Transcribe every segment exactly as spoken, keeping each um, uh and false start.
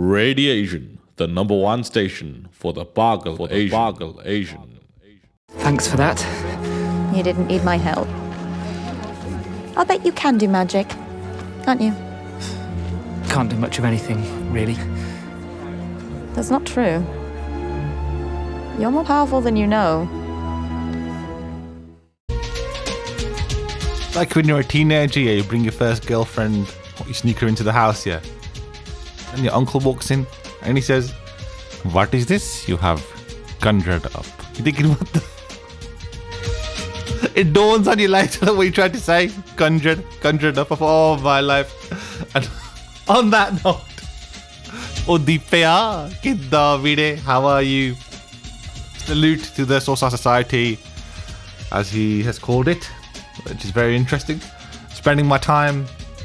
Radiation, the number one station for the Bargal for the Asian. Bargal Asian. Thanks for that. You didn't need my help. I'll bet you can do magic, can't you? Can't do much of anything, really. That's not true. You're more powerful than you know. Like when you're a teenager, yeah, you bring your first girlfriend, you sneak her into the house, yeah. And your uncle walks in and he says, "What is this you have conjured up?" You're thinking, what the? It dawns on you later what you tried to say. Conjured, conjured up of all my life. And on that note, Odipya, Kidda Vide, how are you? Salute to the Sosa Society, as he has called it, which is very interesting. Spending my time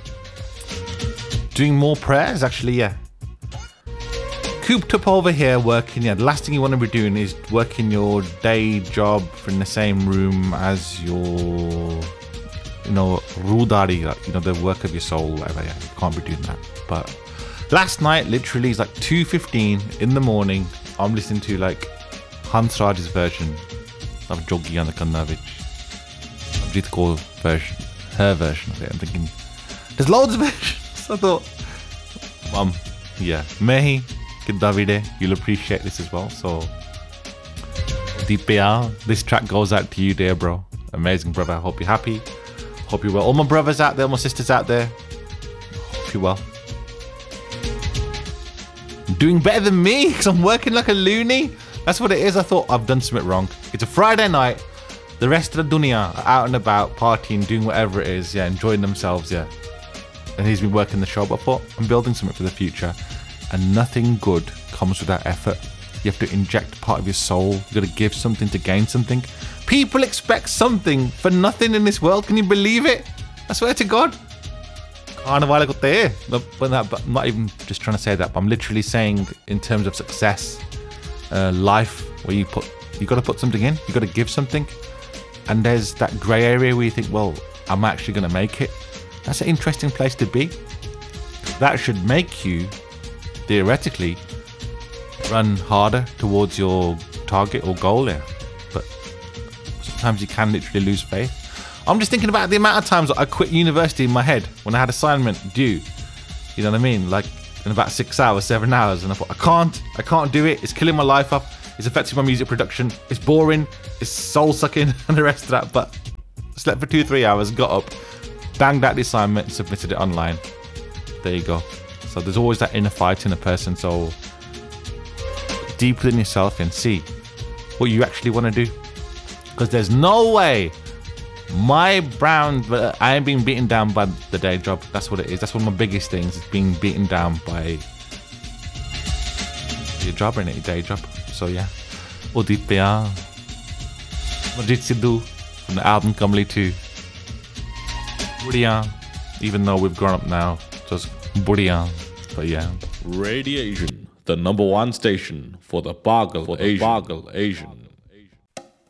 doing more prayers, actually, yeah. Cooped up over here working, yeah. The last thing you want to be doing is working your day job in the same room as your, you know, Rudari, like, you know, the work of your soul, whatever, yeah. You can't be doing that. But last night, literally, it's like two fifteen in the morning. I'm listening to, like, Hans Raj's version of Jogi and the Kannavich. Abjit Kaur version, her version of it. I'm thinking, there's loads of versions. I thought, Mum, yeah, Mehi, Davide, you'll appreciate this as well. So, Deepya, this track goes out to you, dear bro. Amazing brother. I hope you're happy. Hope you're well. All my brothers out there, all my sisters out there, hope you're well. Doing better than me because I'm working like a loony. That's what it is. I thought I've done something wrong. It's a Friday night. The rest of the dunya are out and about, partying, doing whatever it is, yeah, enjoying themselves, yeah. And he's been working the show, but I thought I'm building something for the future. And nothing good comes without effort. You have to inject part of your soul. You've got to give something to gain something. People expect something for nothing in this world. Can you believe it? I swear to God. I'm not even just trying to say that, but I'm literally saying in terms of success, uh, life, where you put, you got to put something in. You got to give something. And there's that grey area where you think, well, I'm actually going to make it. That's an interesting place to be. That should make you, theoretically, run harder towards your target or goal there. But sometimes you can literally lose faith. I'm just thinking about the amount of times I quit university in my head when I had assignment due. You know what I mean? Like in about six hours, seven hours. And I thought, I can't, I can't do it. It's killing my life up. It's affecting my music production. It's boring. It's soul sucking and the rest of that. But I slept for two, three hours, got up, banged out the assignment, submitted it online. There you go. So there's always that inner fight in a person. So deep within yourself and see what you actually want to do. Because there's no way my brown, but I ain't being beaten down by the day job. That's what it is. That's one of my biggest things. Is being beaten down by your job, innit? Your day job. So yeah. Odipya. Majid Sidhu from the album Kamli two. Budiya. Even though we've grown up now, just Budiya. But yeah. Radiation, the number one station for the Bargal for the Asian. Bargal Asian.